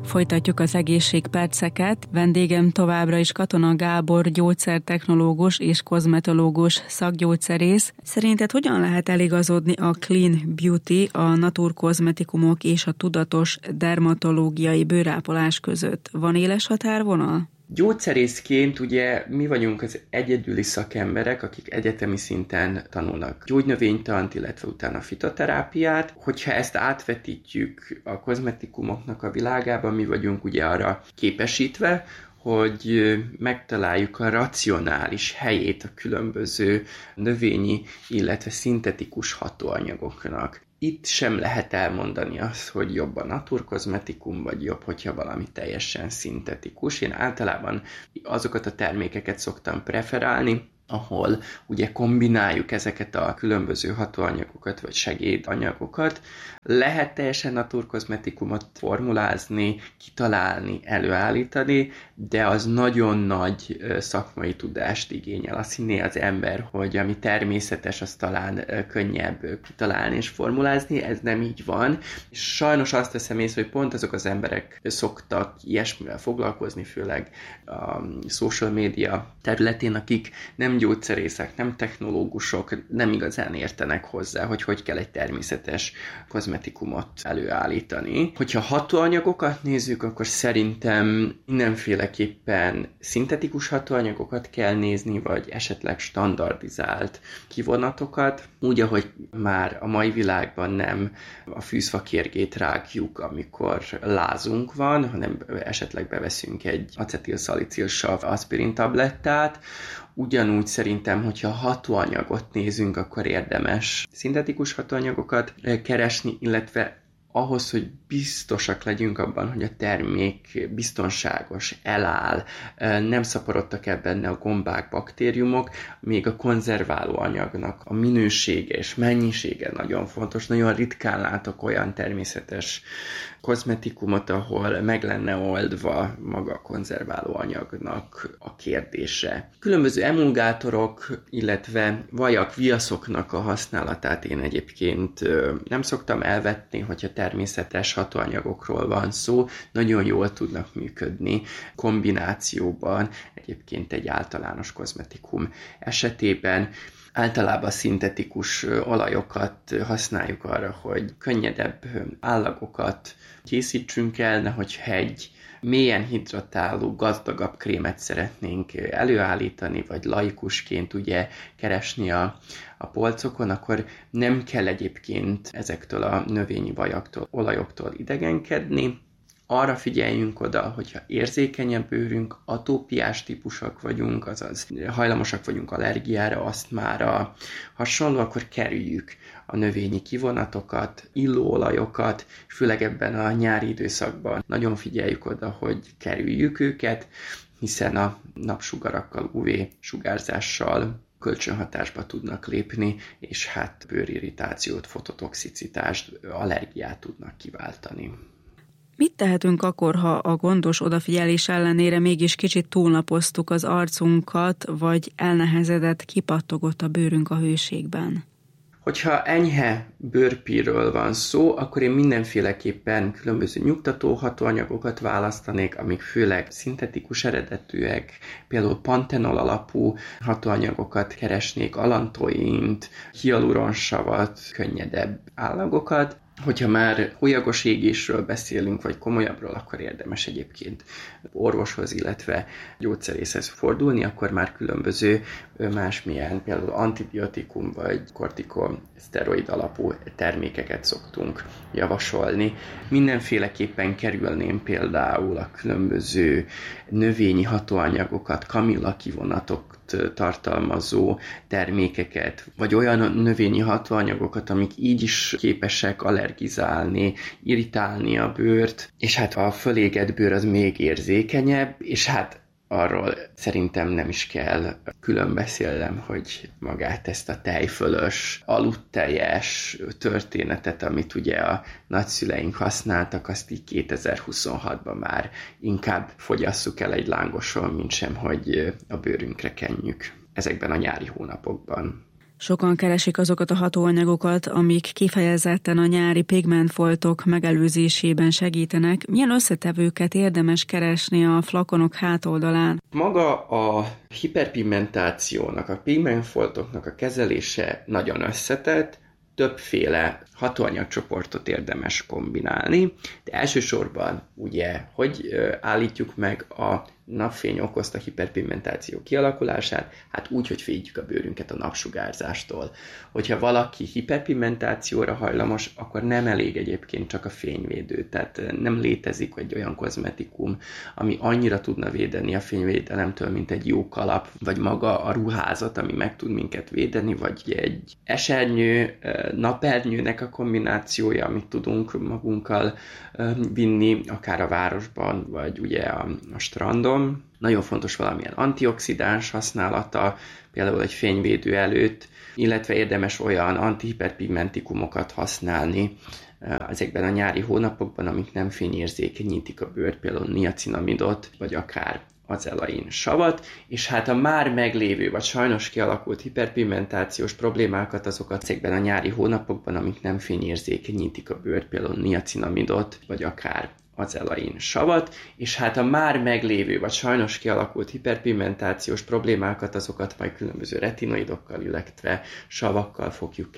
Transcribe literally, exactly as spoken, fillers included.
Folytatjuk az egészségperceket. Vendégem továbbra is Katona Gábor, gyógyszertechnológus és kozmetológus szakgyógyszerész. Szerinted hogyan lehet eligazodni a clean beauty, a naturkozmetikumok és a tudatos dermatológiai bőrápolás között? Van éles határvonal? Gyógyszerészként ugye mi vagyunk az egyedüli szakemberek, akik egyetemi szinten tanulnak gyógynövénytant, illetve utána fitoterápiát. Hogyha ezt átvetítjük a kozmetikumoknak a világában, mi vagyunk ugye arra képesítve, hogy megtaláljuk a racionális helyét a különböző növényi, illetve szintetikus hatóanyagoknak. Itt sem lehet elmondani azt, hogy jobb a naturkozmetikum, vagy jobb, hogyha valami teljesen szintetikus. Én általában azokat a termékeket szoktam preferálni, ahol ugye kombináljuk ezeket a különböző hatóanyagokat, vagy segédanyagokat. Lehet teljesen naturkozmetikumot formulázni, kitalálni, előállítani, de az nagyon nagy szakmai tudást igényel. Azt hinné az ember, hogy ami természetes, az talán könnyebb kitalálni és formulázni, ez nem így van. És sajnos azt teszem észre, hogy pont azok az emberek szoktak ilyesmivel foglalkozni, főleg a social media területén, akik nem gyógyszerészek, nem technológusok, nem igazán értenek hozzá, hogy hogy kell egy természetes kozmetikumot előállítani. Hogyha hatóanyagokat nézzük, akkor szerintem mindenféleképpen szintetikus hatóanyagokat kell nézni, vagy esetleg standardizált kivonatokat, úgy, ahogy már a mai világban nem a fűzfakérgét rágjuk, amikor lázunk van, hanem esetleg beveszünk egy acetilszalicilsav aspirin tablettát. Ugyanúgy szerintem, hogyha hatóanyagot nézünk, akkor érdemes szintetikus hatóanyagokat keresni, illetve ahhoz, hogy biztosak legyünk abban, hogy a termék biztonságos, eláll, nem szaporodtak el benne a gombák, baktériumok, még a konzerváló anyagnak a minősége és mennyisége nagyon fontos. Nagyon ritkán látok olyan természetes kozmetikumot, ahol meg lenne oldva maga a konzerváló anyagnak a kérdése. Különböző emulgátorok, illetve vajak, viaszoknak a használatát én egyébként nem szoktam elvetni, hogyha természetes hatóanyagokról van szó, nagyon jól tudnak működni kombinációban, egyébként egy általános kozmetikum esetében. Általában szintetikus olajokat használjuk arra, hogy könnyedebb állagokat készítsünk el, nehogyha egy mélyen hidratáló, gazdagabb krémet szeretnénk előállítani, vagy laikusként ugye keresni a, a polcokon, akkor nem kell egyébként ezektől a növényi vajaktól, olajoktól idegenkedni. Arra figyeljünk oda, hogyha érzékenyebb bőrünk, atópiás típusok vagyunk, azaz hajlamosak vagyunk allergiára, asztmára, hasonló, akkor kerüljük a növényi kivonatokat, illóolajokat, és főleg ebben a nyári időszakban nagyon figyeljük oda, hogy kerüljük őket, hiszen a napsugarakkal, u vé sugárzással kölcsönhatásba tudnak lépni, és hát bőrirritációt, fototoxicitást, allergiát tudnak kiváltani. Mit tehetünk akkor, ha a gondos odafigyelés ellenére mégis kicsit túlnapoztuk az arcunkat, vagy elnehezedett, kipattogott a bőrünk a hőségben? Hogyha enyhe bőrpírről van szó, akkor én mindenféleképpen különböző nyugtató hatóanyagokat választanék, amik főleg szintetikus eredetűek, például pantenol alapú hatóanyagokat keresnék, alantoint, hialuronsavat, könnyedebb állagokat. Hogyha már hólyagos égésről beszélünk, vagy komolyabbról, akkor érdemes egyébként orvoshoz, illetve gyógyszerészhez fordulni, akkor már különböző másmilyen, például antibiotikum vagy kortikoszteroid alapú termékeket szoktunk javasolni. Mindenféleképpen kerülném például a különböző növényi hatóanyagokat, kamilla kivonatok tartalmazó termékeket, vagy olyan növényi hatóanyagokat, amik így is képesek allergizálni, irritálni a bőrt, és hát a fölégett bőr az még érzékenyebb, és hát arról szerintem nem is kell külön beszélnem, hogy magát ezt a tejfölös, aludteljes történetet, amit ugye a nagyszüleink használtak, azt így kétezer-huszonhatban már inkább fogyasszuk el egy lángoson, mint sem, hogy a bőrünkre kenjük ezekben a nyári hónapokban. Sokan keresik azokat a hatóanyagokat, amik kifejezetten a nyári pigmentfoltok megelőzésében segítenek. Milyen összetevőket érdemes keresni a flakonok hátoldalán? Maga a hiperpigmentációnak, a pigmentfoltoknak a kezelése nagyon összetett, többféle hatóanyagcsoportot érdemes kombinálni, de elsősorban ugye, hogy állítjuk meg a napfény okozta hiperpigmentáció kialakulását? Hát úgy, hogy védjük a bőrünket a napsugárzástól. Hogyha valaki hiperpigmentációra hajlamos, akkor nem elég egyébként csak a fényvédő. Tehát nem létezik egy olyan kozmetikum, ami annyira tudna védeni a fényvédelemtől, mint egy jó kalap, vagy maga a ruházat, ami meg tud minket védeni, vagy egy esernyő, napernyőnek a kombinációja, amit tudunk magunkkal vinni, akár a városban, vagy ugye a, a strandon. Nagyon fontos valamilyen antioxidáns használata, például egy fényvédő előtt, illetve érdemes olyan antihiperpigmentikumokat használni ezekben a nyári hónapokban, amik nem fényérzékenyítik a bőrt, például niacinamidot, vagy akár azelain savat, és hát a már meglévő, vagy sajnos kialakult hiperpigmentációs problémákat, azokat ezekben a nyári hónapokban, amik nem fényérzékenyítik a bőrt, például niacinamidot, vagy akár azelain savat, és hát a már meglévő, vagy sajnos kialakult hiperpigmentációs problémákat, azokat majd különböző retinoidokkal, illetve savakkal fogjuk